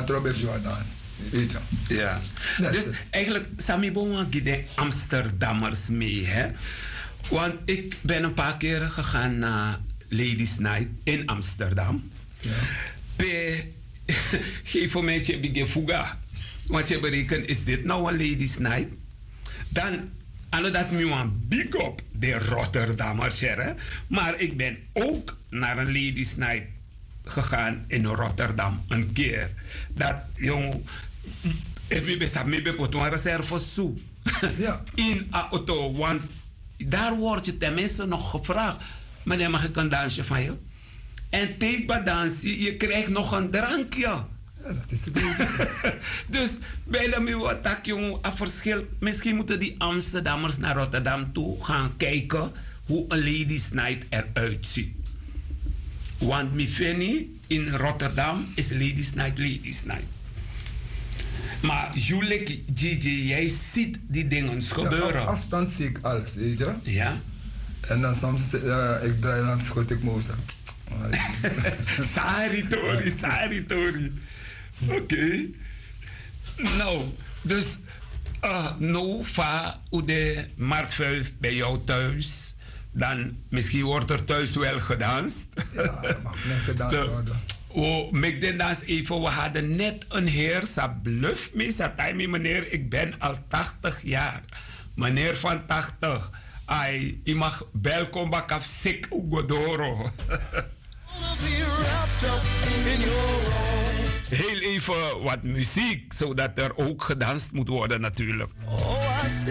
trouwens je wat dans. Weet je. Ja. Dus eigenlijk, Sami Bonga de Amsterdammers mee, hè? Want ik ben een paar keer gegaan naar Ladies Night in Amsterdam. Ja. Geef voor mij je fuga. Want je berekent, is dit nou een Ladies Night? Dan, alle dat me een big up de Rotterdammers, hè? Maar ik ben ook naar een Ladies Night gegaan in Rotterdam een keer. Dat, jong, even bezig met een reserve soep. Ja. In een auto, want daar word je tenminste nog gevraagd. Meneer, mag ik een dansje van je? En take dansje, je krijgt nog een drankje. Ja, dat is het. Dus bij de Miwatak, jongen, een verschil. Misschien moeten die Amsterdammers naar Rotterdam toe gaan kijken hoe een Ladies Night eruit ziet. Want mi Fanny in Rotterdam is Ladies Night. Maar Julek, Gigi, jij ziet die dingen gebeuren. Ja, op afstand zie ik alles, weet je. Ja. En dan soms, ik draai dan schot ik me op. Sari Tori. Oké. Nou, dus nou va u de marktvuif bij jou thuis. Dan misschien wordt er thuis wel gedanst. Ja, er mag niet gedanst worden. Oh, met de dans even, we hadden net een heer, sa bluff mee, sa time meneer, ik ben al 80 jaar. Meneer van 80. Ai, je mag welkom bak af sik ugodoro. Heel even wat muziek, zodat er ook gedanst moet worden natuurlijk.